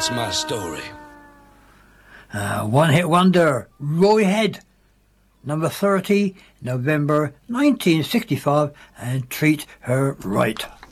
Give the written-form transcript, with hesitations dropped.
That's my story. One-hit wonder, Roy Head, number 30, November 1965, and Treat Her Right.